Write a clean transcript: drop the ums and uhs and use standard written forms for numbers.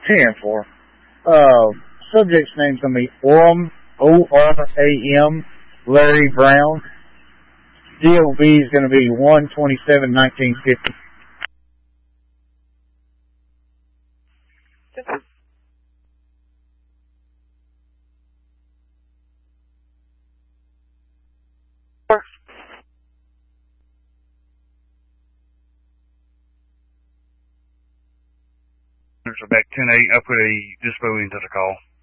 10-4. Subject's name's going to be Oram, O-R-A-M, Larry Brown. DOB is going to be 1/27/1950. So back 10-8, I put a dispo into the call.